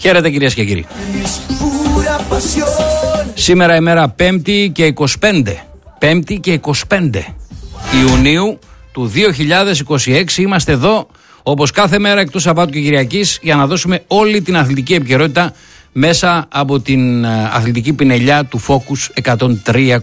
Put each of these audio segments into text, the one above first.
Χαίρετε κυρίες και κύριοι. Σήμερα ημέρα 5η και 25 Ιουνίου του 2026. Είμαστε εδώ όπως κάθε μέρα εκτός Σαββάτου και Κυριακής για να δώσουμε όλη την αθλητική επικαιρότητα μέσα από την αθλητική πινελιά του Focus 103,6.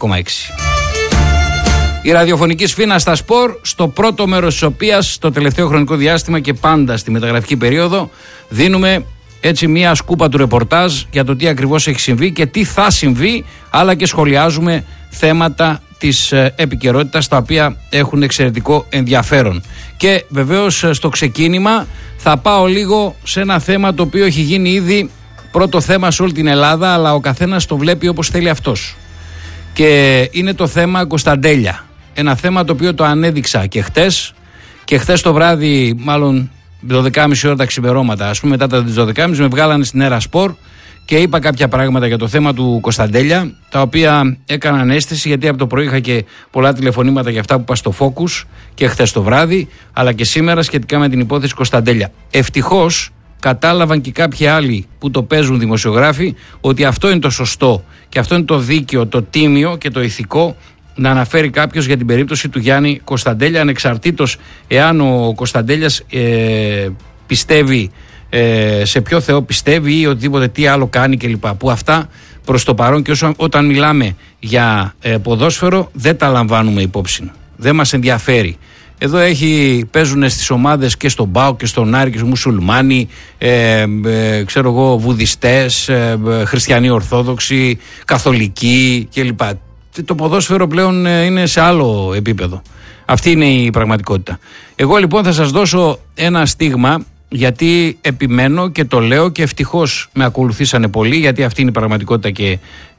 Η ραδιοφωνική σφήνα στα σπορ, στο πρώτο μέρος της οποίας στο τελευταίο χρονικό διάστημα και πάντα στη μεταγραφική περίοδο δίνουμε έτσι μία σκούπα του ρεπορτάζ για το τι ακριβώς έχει συμβεί και τι θα συμβεί, αλλά και σχολιάζουμε θέματα της επικαιρότητας τα οποία έχουν εξαιρετικό ενδιαφέρον. Και βεβαίως στο ξεκίνημα θα πάω λίγο σε ένα θέμα το οποίο έχει γίνει ήδη πρώτο θέμα σε όλη την Ελλάδα, αλλά ο καθένας το βλέπει όπως θέλει αυτός. Και είναι το θέμα Κωνσταντέλια. Ένα θέμα το οποίο το ανέδειξα και χτες το βράδυ, μάλλον 12.30 ώρα τα ξημερώματα, ας πούμε μετά τις 12.30 με βγάλανε στην Έρα Σπορ και είπα κάποια πράγματα για το θέμα του Κωνσταντέλια, τα οποία έκαναν αίσθηση, γιατί από το πρωί είχα και πολλά τηλεφωνήματα για αυτά που είπα στο Focus και χτες το βράδυ, αλλά και σήμερα σχετικά με την υπόθεση Κωνσταντέλια. Ευτυχώς κατάλαβαν και κάποιοι άλλοι που το παίζουν δημοσιογράφοι ότι αυτό είναι το σωστό και αυτό είναι το δίκαιο, το τίμιο και το ηθικό να αναφέρει κάποιος για την περίπτωση του Γιάννη Κωνσταντέλια, ανεξαρτήτως εάν ο Κωνσταντέλιας πιστεύει σε ποιο Θεό πιστεύει ή οτιδήποτε τι άλλο κάνει κλπ. Που αυτά προς το παρόν και όταν μιλάμε για ποδόσφαιρο δεν τα λαμβάνουμε υπόψη. Δεν μας ενδιαφέρει. Εδώ παίζουν στις ομάδες και στον ΠΑΟΚ και στον Άρη και στους μουσουλμάνοι, ξέρω εγώ, βουδιστές, χριστιανοί ορθόδοξοι, καθολικοί κλπ. Το ποδόσφαιρο πλέον είναι σε άλλο επίπεδο. Αυτή είναι η πραγματικότητα. Εγώ λοιπόν θα σας δώσω ένα στίγμα, γιατί επιμένω και το λέω και ευτυχώς με ακολουθήσανε πολλοί, γιατί αυτή είναι η πραγματικότητα και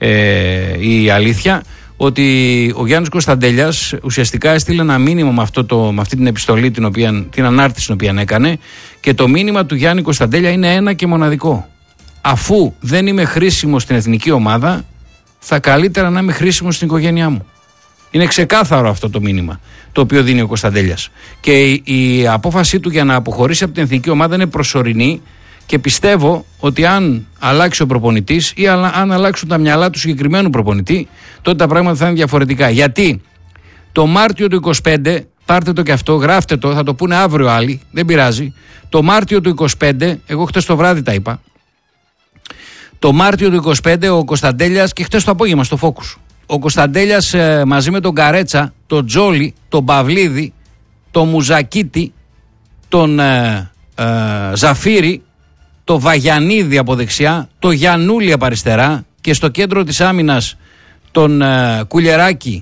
η αλήθεια, ότι ο Γιάννης Κωνσταντέλιας ουσιαστικά έστειλε ένα μήνυμα με αυτή την επιστολή, την ανάρτηση την οποία έκανε, και το μήνυμα του Γιάννη Κωνσταντέλια είναι ένα και μοναδικό. Αφού δεν είμαι χρήσιμος στην εθνική ομάδα, θα καλύτερα να είμαι χρήσιμος στην οικογένειά μου. Είναι ξεκάθαρο αυτό το μήνυμα το οποίο δίνει ο Κωνσταντέλιας. Και η απόφασή του για να αποχωρήσει από την εθνική ομάδα είναι προσωρινή και πιστεύω ότι αν αλλάξει ο προπονητής ή αν αλλάξουν τα μυαλά του συγκεκριμένου προπονητή, τότε τα πράγματα θα είναι διαφορετικά. Γιατί το Μάρτιο του 25, πάρτε το και αυτό, γράφτε το, θα το πούνε αύριο άλλοι, δεν πειράζει. Το Μάρτιο του 25, εγώ χτες το βράδυ τα είπα, το Μάρτιο του 25 ο Κωνσταντέλιας, και χτες το απόγευμα στο Focus, ο Κωνσταντέλιας μαζί με τον Καρέτσα, τον Τζόλι, τον Παυλίδη, τον Μουζακίτη, τον Ζαφύρη, τον Βαγιανίδη από δεξιά, τον Γιαννούλη από αριστερά και στο κέντρο της άμυνας τον Κουλιεράκη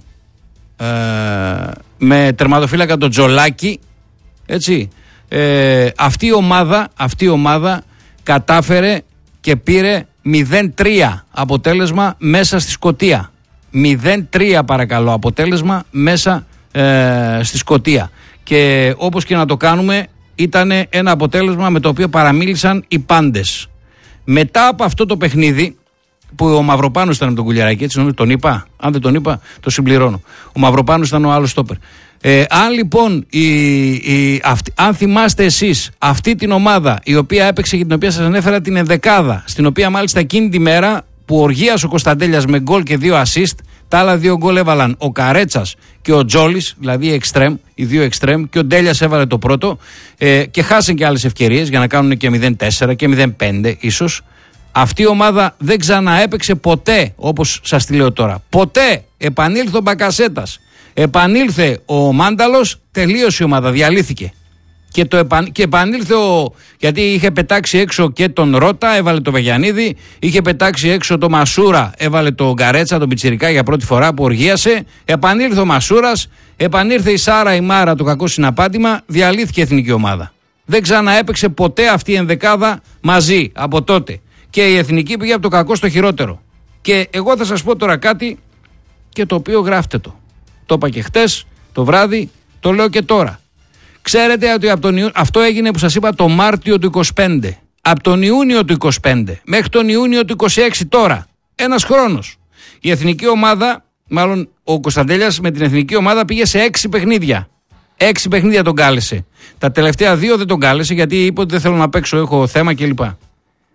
με τερματοφύλακα τον Τζολάκη, έτσι. Αυτή η ομάδα κατάφερε και πήρε 0-3 αποτέλεσμα μέσα στη Σκωτία. 0-3 παρακαλώ αποτέλεσμα μέσα στη Σκωτία. Και όπως και να το κάνουμε, ήταν ένα αποτέλεσμα με το οποίο παραμίλησαν οι πάντες. Μετά από αυτό το παιχνίδι, που ο Μαυροπάνος ήταν με τον Κουλιεράκη, έτσι νομίζω τον είπα, αν δεν τον είπα το συμπληρώνω. Ο Μαυροπάνος ήταν ο άλλος στόπερ. Αν λοιπόν, αν θυμάστε εσείς αυτή την ομάδα η οποία έπαιξε και την οποία σας ανέφερα την ενδεκάδα, στην οποία μάλιστα εκείνη τη μέρα που οργίασε ο Κωνσταντέλιας με γκολ και 2 assist, τα άλλα 2 γκολ έβαλαν ο Καρέτσας και ο Τζόλης, δηλαδή οι δύο εξτρέμ, και ο Ντέλιας έβαλε το πρώτο και χάσαν και άλλες ευκαιρίες για να κάνουν και 0-4 και 0-5 ίσως. Αυτή η ομάδα δεν ξαναέπαιξε ποτέ, όπως σας τη λέω τώρα. Ποτέ. Επανήλθε ο Μπακασέτας, επανήλθε ο Μάνταλος, τελείωσε η ομάδα, διαλύθηκε. Και επανήλθε γιατί είχε πετάξει έξω και τον Ρώτα, έβαλε το Βαγιανίδη, είχε πετάξει έξω το Μασούρα, έβαλε τον Καρέτσα, τον Πιτσιρικά για πρώτη φορά που οργίασε. Επανήλθε ο Μασούρας, επανήλθε η Σάρα η Μάρα, το κακό συναπάτημα, διαλύθηκε η εθνική ομάδα. Δεν ξαναέπαιξε ποτέ αυτή η ενδεκάδα μαζί από τότε. Και η εθνική πήγε από το κακό στο χειρότερο. Και εγώ θα σας πω τώρα κάτι και το οποίο γράφτε το. Το είπα και χτες το βράδυ, το λέω και τώρα. Ξέρετε ότι αυτό έγινε που σας είπα το Μάρτιο του 25. Από τον Ιούνιο του 25 μέχρι τον Ιούνιο του 26 τώρα. Ένας χρόνος. Η εθνική ομάδα, μάλλον ο Κωνσταντέλιας με την εθνική ομάδα πήγε σε 6 παιχνίδια. 6 παιχνίδια τον κάλεσε. Τα τελευταία 2 δεν τον κάλεσε γιατί είπε ότι δεν θέλω να παίξω, έχω θέμα κλπ.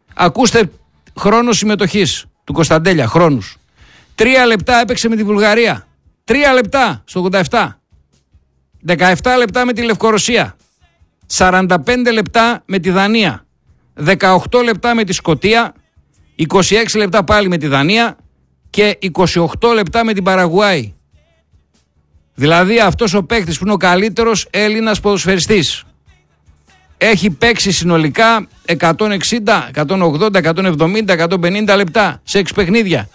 Ακούστε χρόνο συμμετοχής του Κωνσταντέλια, χρόνους. 3 λεπτά έπαιξε με τη Βουλγαρία. 3 λεπτά στο 87. 17 λεπτά με τη Λευκορωσία. 45 λεπτά με τη Δανία. 18 λεπτά με τη Σκωτία. 26 λεπτά πάλι με τη Δανία. Και 28 λεπτά με την Παραγουάη. Δηλαδή αυτός ο παίκτης που είναι ο καλύτερος Έλληνας ποδοσφαιριστής έχει παίξει συνολικά 160, 180, 170, 150 λεπτά σε 6 παιχνίδια.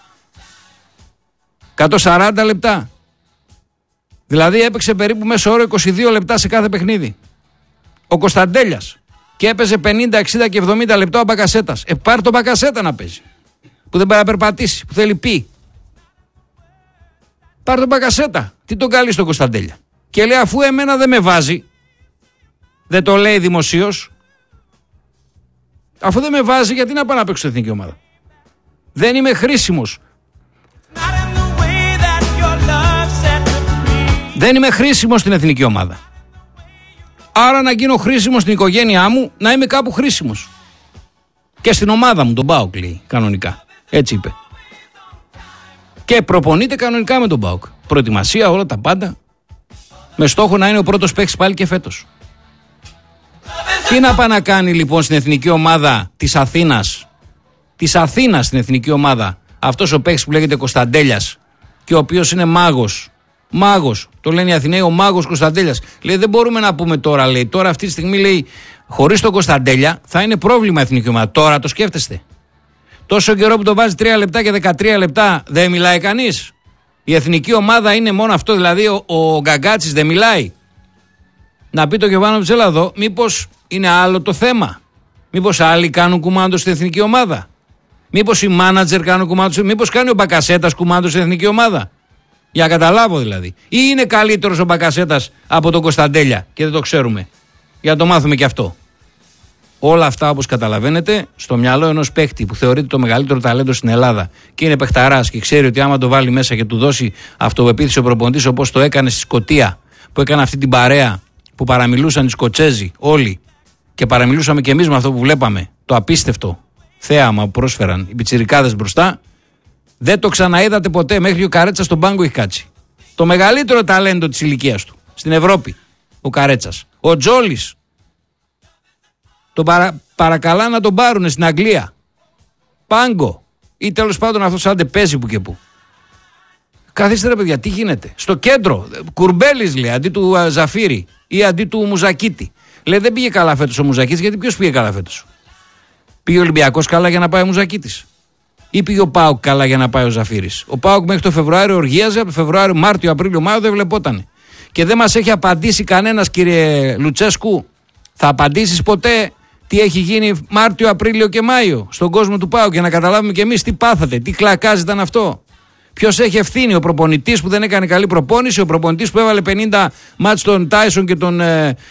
140 λεπτά. Δηλαδή έπαιξε περίπου μέσο όρο 22 λεπτά σε κάθε παιχνίδι. Ο Κωνσταντέλιας. Και έπαιζε 50, 60 και 70 λεπτά ο Μπακασέτας. Πάρ' τον Μπακασέτα να παίζει. Που δεν πάει να περπατήσει, που θέλει πει. Πάρ' τον Μπακασέτα. Τι τον καλεί στον Κωνσταντέλια. Και λέει αφού εμένα δεν με βάζει, δεν το λέει δημοσίως, αφού δεν με βάζει γιατί να πάω να παίξω στην εθνική ομάδα. Δεν είμαι χρήσιμος. Δεν είμαι χρήσιμος στην εθνική ομάδα. Άρα να γίνω χρήσιμος στην οικογένειά μου, να είμαι κάπου χρήσιμος. Και στην ομάδα μου, τον ΠΑΟΚ λέει κανονικά. Έτσι είπε. Και προπονείται κανονικά με τον ΠΑΟΚ. Προετοιμασία, όλα τα πάντα. Με στόχο να είναι ο πρώτος παίκτης πάλι και φέτος. Τι να πάει να κάνει λοιπόν στην εθνική ομάδα της Αθήνας. Της Αθήνας στην εθνική ομάδα. Αυτός ο παίκτης που λέγεται Κωνσταντέλιας και ο οποίος είναι μάγος. Μάγος. Το λένε οι Αθηναίοι ο μάγος Κωνσταντέλιας. Λέει δεν μπορούμε να πούμε τώρα, λέει. Τώρα αυτή τη στιγμή λέει χωρίς τον Κωνσταντέλια θα είναι πρόβλημα η εθνική ομάδα. Τώρα το σκέφτεστε. Τόσο καιρό που το βάζει 3 λεπτά και 13 λεπτά δεν μιλάει κανείς. Η εθνική ομάδα είναι μόνο αυτό, δηλαδή ο Γκαγκάτσης δεν μιλάει. Να πει το Γιωβάνοβιτς έλα εδώ, μήπως είναι άλλο το θέμα. Μήπως άλλοι κάνουν κουμάντο στην εθνική ομάδα. Μήπως οι μάνατζερ κάνουν κουμάντο, μήπως κάνει ο Μπακασέτας κουμάντο στην εθνική ομάδα. Για να καταλάβω δηλαδή. Ή είναι καλύτερος ο Μπακασέτας από τον Κωνσταντέλια και δεν το ξέρουμε. Για να το μάθουμε και αυτό. Όλα αυτά όπως καταλαβαίνετε στο μυαλό ενός παίκτη που θεωρείται το μεγαλύτερο ταλέντο στην Ελλάδα και είναι παιχταράς και ξέρει ότι άμα το βάλει μέσα και του δώσει αυτοπεποίθηση ο προπονητής όπως το έκανε στη Σκωτία που έκανε αυτή την παρέα που παραμιλούσαν οι Σκοτσέζοι όλοι και παραμιλούσαμε και εμείς με αυτό που βλέπαμε, το απίστευτο θέαμα που πρόσφεραν οι πιτσιρικάδες μπροστά, δεν το ξαναείδατε ποτέ. Μέχρι και ο Καρέτσας στον πάγκο έχει κάτσει. Το μεγαλύτερο ταλέντο της ηλικίας του στην Ευρώπη, ο Καρέτσας. Ο Τζόλης. Τον παρακαλά να τον πάρουν στην Αγγλία. Πάγκο. Ή τέλος πάντων αυτός άντε παίζει που και που. Καθίστε ρε παιδιά, τι γίνεται. Στο κέντρο, Κουρμπέλης λέει αντί του Ζαφύρη ή αντί του Μουζακίτη. Λέει δεν πήγε καλά φέτος ο Μουζακίτης, γιατί ποιος πήγε καλά φέτος. Πήγε ο Ολυμπιακός καλά για να πάει ο Μουζακίτης. Ή πήγε ο ΠΑΟΚ καλά για να πάει ο Ζαφύρης. Ο ΠΑΟΚ μέχρι το Φεβρουάριο οργίαζε, από το Φεβρουάριο, Μάρτιο, Απρίλιο, Μάιο δεν βλεπότανε. Και δεν μας έχει απαντήσει κανένας, κύριε Λουτσέσκου. Θα απαντήσεις ποτέ τι έχει γίνει Μάρτιο, Απρίλιο και Μάιο στον κόσμο του ΠΑΟΚ για να καταλάβουμε κι εμείς τι πάθατε, τι κλακάζ ήταν αυτό. Ποιος έχει ευθύνη, ο προπονητής που δεν έκανε καλή προπόνηση, ο προπονητής που έβαλε 50 μάτς τον Τάισον και τον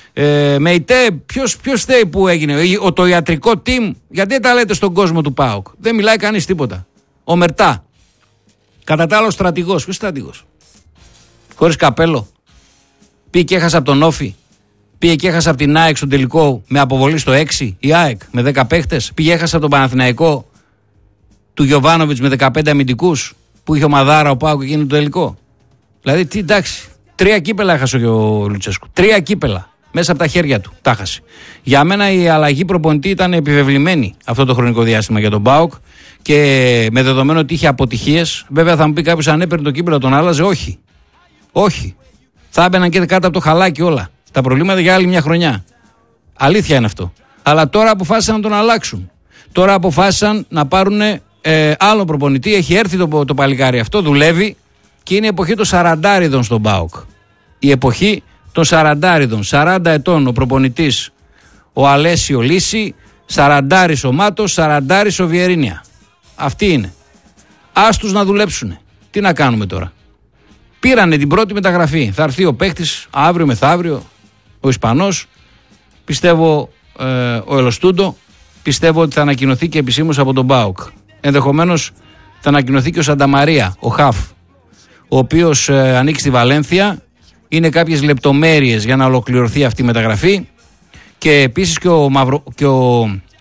Μεϊτέ. Ποιος θέλει που έγινε, το ιατρικό team, γιατί τα λέτε στον κόσμο του ΠΑΟΚ. Δεν μιλάει κανείς τίποτα. Ο Μερτά. Κατά τα άλλο στρατηγός. Ποιος στρατηγός. Χωρίς καπέλο. Πήγε και έχασε από τον Όφη. Πήγε και έχασε από την ΑΕΚ στο τελικό με αποβολή στο 6 η ΑΕΚ με 10 παίχτες. Πήγε έχασε από τον Παναθηναϊκό του Γιωβάνοβιτς με 15 αμυντικούς που είχε ο Μαδάρα ο ΠΑΟΚ εκείνο το τελικό. Δηλαδή τι εντάξει. 3 κύπελα έχασε ο Λουτσέσκου. 3 κύπελα μέσα από τα χέρια του. Τα έχασε. Για μένα η αλλαγή προπονητή ήταν επιβεβλημένη αυτό το χρονικό διάστημα για τον ΠΑΟΚ και με δεδομένο ότι είχε αποτυχίες. Βέβαια θα μου πει κάποιος αν έπαιρνε το κύπελο τον άλλαζε. Όχι. Όχι. Θα έμπαιναν και κάτω από το χαλάκι όλα. Τα προβλήματα για άλλη μια χρονιά. Αλήθεια είναι αυτό. Αλλά τώρα αποφάσισαν να τον αλλάξουν. Τώρα αποφάσισαν να πάρουν άλλο προπονητή. Έχει έρθει το παλικάρι αυτό, δουλεύει και είναι η εποχή των 40 στον ΠΑΟΚ. Η εποχή των 40. 40 ετών ο προπονητής ο Αλέσιο Λύση, 40 ο Μάτος, 40 ο Βιερίνια. Αυτοί είναι. Άστους να δουλέψουν. Τι να κάνουμε τώρα. Πήρανε την πρώτη μεταγραφή. Θα έρθει ο παίχτης αύριο μεθαύριο, ο Ισπανός. Πιστεύω ο Ελοστούντο. Πιστεύω ότι θα ανακοινωθεί και επισήμως από τον ΠΑΟΚ. Ενδεχομένως θα ανακοινωθεί και ο Σανταμαρία, ο Χαφ, ο οποίος ανήκει στη Βαλένθια. Είναι κάποιες λεπτομέρειες για να ολοκληρωθεί αυτή η μεταγραφή. Και επίσης και ο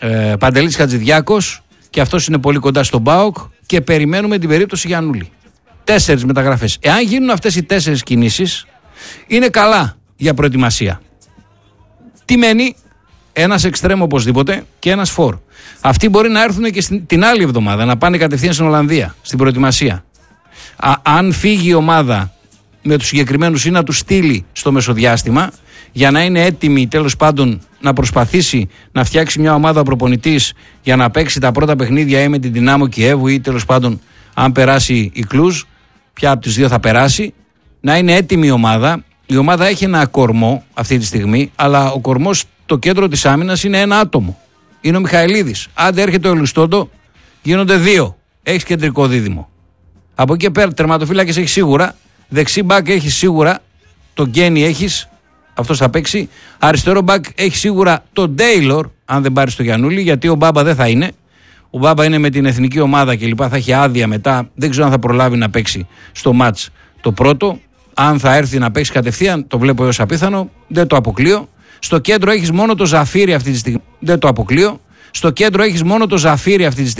Παντελής Χατζηδιάκος, και αυτός είναι πολύ κοντά στον ΠΑΟΚ, και περιμένουμε την περίπτωση Γιαννούλη. 4 μεταγραφές. Εάν γίνουν αυτές οι 4 κινήσεις, είναι καλά για προετοιμασία. Τι μένει? Ένας εξτρέμ οπωσδήποτε και ένας φορ. Αυτοί μπορεί να έρθουν και την άλλη εβδομάδα, να πάνε κατευθείαν στην Ολλανδία, στην προετοιμασία. Αν φύγει η ομάδα με τους συγκεκριμένους ή να τους στείλει στο μεσοδιάστημα, για να είναι έτοιμη τέλος πάντων να προσπαθήσει να φτιάξει μια ομάδα ο προπονητής για να παίξει τα πρώτα παιχνίδια ή με την Δυνάμο Κιέβου ή τέλος πάντων αν περάσει η Κλουζ, ποια από τις δύο θα περάσει, να είναι έτοιμη η ομάδα. Η ομάδα έχει ένα κορμό αυτή τη στιγμή, αλλά ο κορμός στο κέντρο της άμυνας είναι ένα άτομο. Είναι ο Μιχαηλίδης. Άντε έρχεται ο Ελουστόντο, γίνονται 2. Έχεις κεντρικό δίδυμο. Από εκεί πέρα τερματοφύλακες έχεις σίγουρα, δεξί μπακ έχεις σίγουρα, τον Γκένι έχεις, αυτός θα παίξει. Αριστερό μπακ έχει σίγουρα τον Τέιλορ, αν δεν πάρει το Γιαννούλη, γιατί ο Μπάμπα δεν θα είναι. Ο Μπάμπα είναι με την εθνική ομάδα και λοιπά, θα έχει άδεια μετά. Δεν ξέρω αν θα προλάβει να παίξει στο μάτς το πρώτο. Αν θα έρθει να παίξει κατευθείαν, το βλέπω έως απίθανο, δεν το αποκλείω. Στο κέντρο έχεις μόνο το Ζαφύρι αυτή τη στιγμή. Δεν το αποκλείω. Στο κέντρο έχεις μόνο το Ζαφύρι αυτή τη στιγμή.